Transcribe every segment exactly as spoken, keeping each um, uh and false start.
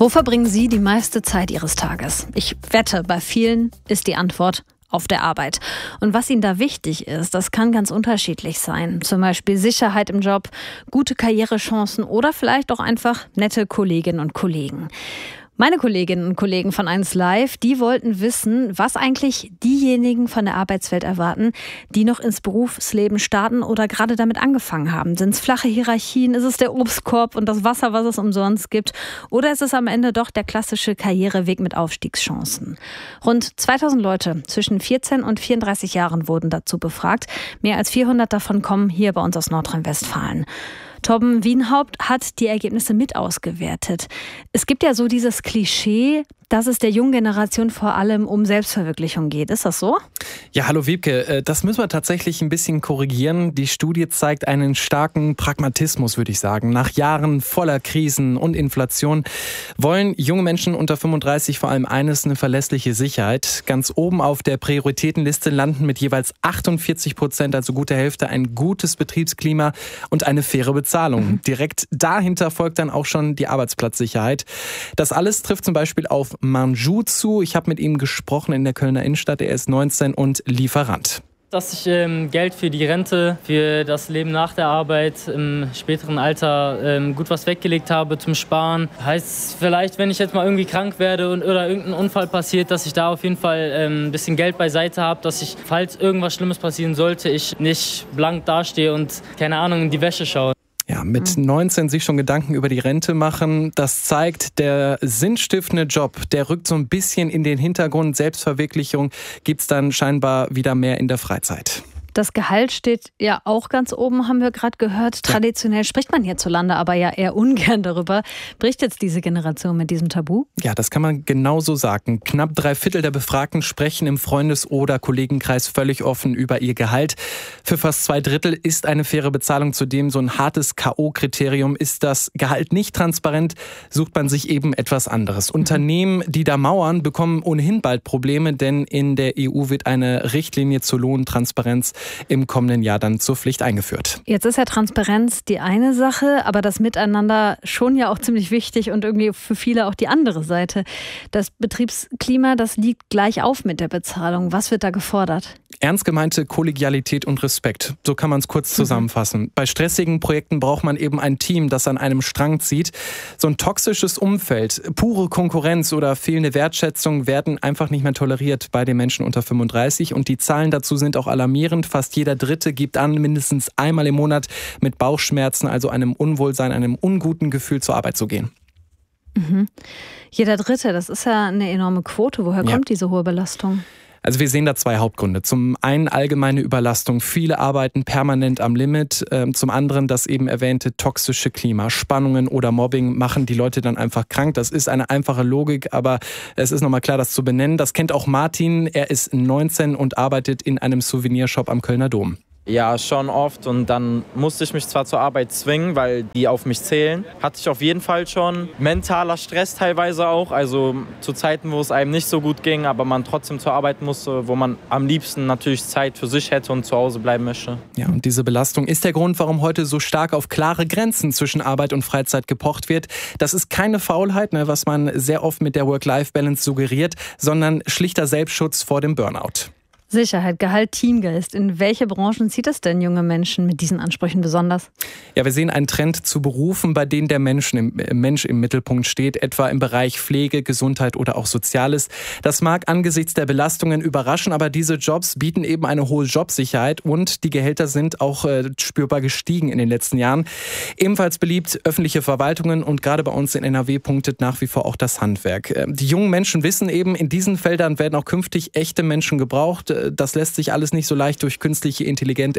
Wo verbringen Sie die meiste Zeit Ihres Tages? Ich wette, bei vielen ist die Antwort auf der Arbeit. Und was Ihnen da wichtig ist, das kann ganz unterschiedlich sein. Zum Beispiel Sicherheit im Job, gute Karrierechancen oder vielleicht auch einfach nette Kolleginnen und Kollegen. Meine Kolleginnen und Kollegen von eins Live, die wollten wissen, was eigentlich diejenigen von der Arbeitswelt erwarten, die noch ins Berufsleben starten oder gerade damit angefangen haben. Sind es flache Hierarchien, ist es der Obstkorb und das Wasser, was es umsonst gibt? Oder ist es am Ende doch der klassische Karriereweg mit Aufstiegschancen? Rund zweitausend Leute zwischen vierzehn und vierunddreißig Jahren wurden dazu befragt. Mehr als vierhundert davon kommen hier bei uns aus Nordrhein-Westfalen. Torben Wienhaupt hat die Ergebnisse mit ausgewertet. Es gibt ja so dieses Klischee, dass es der jungen Generation vor allem um Selbstverwirklichung geht. Ist das so? Ja, hallo Wiebke. Das müssen wir tatsächlich ein bisschen korrigieren. Die Studie zeigt einen starken Pragmatismus, würde ich sagen. Nach Jahren voller Krisen und Inflation wollen junge Menschen unter fünfunddreißig vor allem eines, eine verlässliche Sicherheit. Ganz oben auf der Prioritätenliste landen mit jeweils achtundvierzig Prozent, also gute Hälfte, ein gutes Betriebsklima und eine faire Bezahlung. Mhm. Direkt dahinter folgt dann auch schon die Arbeitsplatzsicherheit. Das alles trifft zum Beispiel auf Manju zu. Ich habe mit ihm gesprochen in der Kölner Innenstadt. Er ist neunzehn und Lieferant. Dass ich ähm, Geld für die Rente, für das Leben nach der Arbeit im späteren Alter ähm, gut was weggelegt habe zum Sparen. Heißt vielleicht, wenn ich jetzt mal irgendwie krank werde und, oder irgendein Unfall passiert, dass ich da auf jeden Fall ähm, ein bisschen Geld beiseite habe, dass ich, falls irgendwas Schlimmes passieren sollte, ich nicht blank dastehe und, keine Ahnung, in die Wäsche schaue. Ja, mit neunzehn sich schon Gedanken über die Rente machen, das zeigt, der sinnstiftende Job, der rückt so ein bisschen in den Hintergrund. Selbstverwirklichung gibt's dann scheinbar wieder mehr in der Freizeit. Das Gehalt steht ja auch ganz oben, haben wir gerade gehört. Traditionell ja. spricht man hierzulande aber ja eher ungern darüber. Bricht jetzt diese Generation mit diesem Tabu? Ja, das kann man genauso sagen. Knapp drei Viertel der Befragten sprechen im Freundes- oder Kollegenkreis völlig offen über ihr Gehalt. Für fast zwei Drittel ist eine faire Bezahlung zudem so ein hartes K O-Kriterium. Ist das Gehalt nicht transparent, sucht man sich eben etwas anderes. Mhm. Unternehmen, die da mauern, bekommen ohnehin bald Probleme, denn in der E U wird eine Richtlinie zur Lohntransparenz im kommenden Jahr dann zur Pflicht eingeführt. Jetzt ist ja Transparenz die eine Sache, aber das Miteinander schon ja auch ziemlich wichtig und irgendwie für viele auch die andere Seite. Das Betriebsklima, das liegt gleich auf mit der Bezahlung. Was wird da gefordert? Ernst gemeinte Kollegialität und Respekt. So kann man es kurz zusammenfassen. Mhm. Bei stressigen Projekten braucht man eben ein Team, das an einem Strang zieht. So ein toxisches Umfeld, pure Konkurrenz oder fehlende Wertschätzung werden einfach nicht mehr toleriert bei den Menschen unter fünfunddreißig. Und die Zahlen dazu sind auch alarmierend. Fast jeder Dritte gibt an, mindestens einmal im Monat mit Bauchschmerzen, also einem Unwohlsein, einem unguten Gefühl zur Arbeit zu gehen. Mhm. Jeder Dritte, das ist ja eine enorme Quote. Woher ja. kommt diese hohe Belastung? Also wir sehen da zwei Hauptgründe. Zum einen allgemeine Überlastung. Viele arbeiten permanent am Limit. Zum anderen das eben erwähnte toxische Klima. Spannungen oder Mobbing machen die Leute dann einfach krank. Das ist eine einfache Logik, aber es ist nochmal klar, das zu benennen. Das kennt auch Martin. Er ist neunzehn und arbeitet in einem Souvenirshop am Kölner Dom. Ja, schon oft und dann musste ich mich zwar zur Arbeit zwingen, weil die auf mich zählen. Hatte ich auf jeden Fall schon. Mentaler Stress teilweise auch, also zu Zeiten, wo es einem nicht so gut ging, aber man trotzdem zur Arbeit musste, wo man am liebsten natürlich Zeit für sich hätte und zu Hause bleiben möchte. Ja, und diese Belastung ist der Grund, warum heute so stark auf klare Grenzen zwischen Arbeit und Freizeit gepocht wird. Das ist keine Faulheit, ne, was man sehr oft mit der Work-Life-Balance suggeriert, sondern schlichter Selbstschutz vor dem Burnout. Sicherheit, Gehalt, Teamgeist. In welche Branchen zieht es denn junge Menschen mit diesen Ansprüchen besonders? Ja, wir sehen einen Trend zu Berufen, bei denen der Mensch im, Mensch im Mittelpunkt steht, etwa im Bereich Pflege, Gesundheit oder auch Soziales. Das mag angesichts der Belastungen überraschen, aber diese Jobs bieten eben eine hohe Jobsicherheit und die Gehälter sind auch äh, spürbar gestiegen in den letzten Jahren. Ebenfalls beliebt öffentliche Verwaltungen und gerade bei uns in N R W punktet nach wie vor auch das Handwerk. Die jungen Menschen wissen eben, in diesen Feldern werden auch künftig echte Menschen gebraucht. Das lässt sich alles nicht so leicht durch künstliche Intelligenz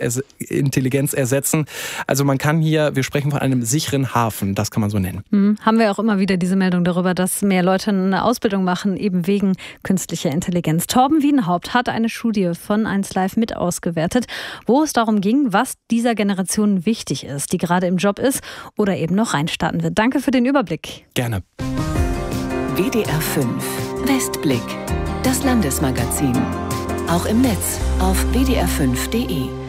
ersetzen. Also man kann hier, wir sprechen von einem sicheren Hafen, das kann man so nennen. Hm, haben wir auch immer wieder diese Meldung darüber, dass mehr Leute eine Ausbildung machen, eben wegen künstlicher Intelligenz. Torben Wienhaupt hat eine Studie von eins Live mit ausgewertet, wo es darum ging, was dieser Generation wichtig ist, die gerade im Job ist oder eben noch reinstarten wird. Danke für den Überblick. Gerne. W D R fünf Westblick, das Landesmagazin. Auch im Netz auf w d r fünf punkt d e.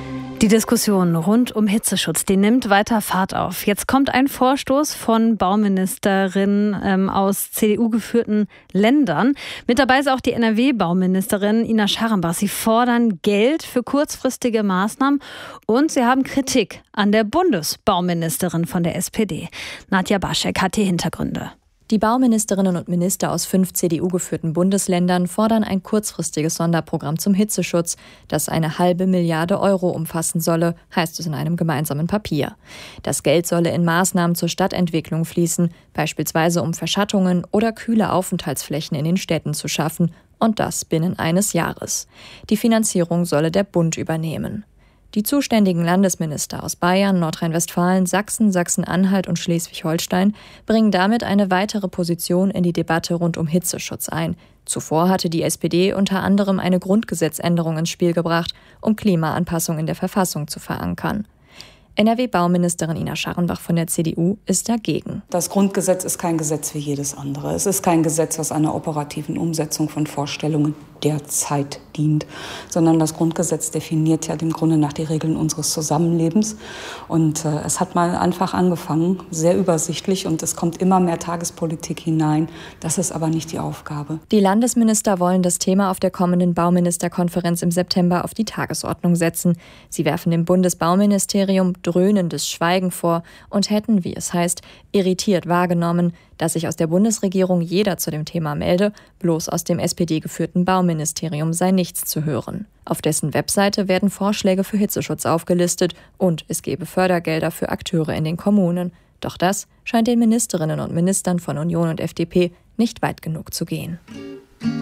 Die Diskussion rund um Hitzeschutz, die nimmt weiter Fahrt auf. Jetzt kommt ein Vorstoß von Bauministerinnen ähm, aus C D U-geführten Ländern. Mit dabei ist auch die N R W-Bauministerin Ina Scharrenbach. Sie fordern Geld für kurzfristige Maßnahmen und sie haben Kritik an der Bundesbauministerin von der S P D. Nadja Baschek hat die Hintergründe. Die Bauministerinnen und Minister aus fünf C D U-geführten Bundesländern fordern ein kurzfristiges Sonderprogramm zum Hitzeschutz, das eine halbe Milliarde Euro umfassen solle, heißt es in einem gemeinsamen Papier. Das Geld solle in Maßnahmen zur Stadtentwicklung fließen, beispielsweise um Verschattungen oder kühle Aufenthaltsflächen in den Städten zu schaffen, und das binnen eines Jahres. Die Finanzierung solle der Bund übernehmen. Die zuständigen Landesminister aus Bayern, Nordrhein-Westfalen, Sachsen, Sachsen-Anhalt und Schleswig-Holstein bringen damit eine weitere Position in die Debatte rund um Hitzeschutz ein. Zuvor hatte die S P D unter anderem eine Grundgesetzänderung ins Spiel gebracht, um Klimaanpassung in der Verfassung zu verankern. N R W-Bauministerin Ina Scharrenbach von der C D U ist dagegen. Das Grundgesetz ist kein Gesetz wie jedes andere. Es ist kein Gesetz, was einer operativen Umsetzung von Vorstellungen der Zeit dient, sondern das Grundgesetz definiert ja im Grunde nach die Regeln unseres Zusammenlebens. Und äh, es hat mal einfach angefangen, sehr übersichtlich, und es kommt immer mehr Tagespolitik hinein. Das ist aber nicht die Aufgabe. Die Landesminister wollen das Thema auf der kommenden Bauministerkonferenz im September auf die Tagesordnung setzen. Sie werfen dem Bundesbauministerium dröhnendes Schweigen vor und hätten, wie es heißt, irritiert wahrgenommen, dass sich aus der Bundesregierung jeder zu dem Thema melde, bloß aus dem S P D-geführten Bauministerium sei nichts zu hören. Auf dessen Webseite werden Vorschläge für Hitzeschutz aufgelistet und es gebe Fördergelder für Akteure in den Kommunen. Doch das scheint den Ministerinnen und Ministern von Union und F D P nicht weit genug zu gehen.